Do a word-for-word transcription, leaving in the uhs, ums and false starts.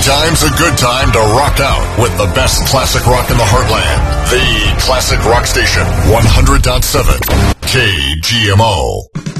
Anytime's a good time to rock out with the best classic rock in the heartland. The Classic Rock Station, one hundred point seven K G M O.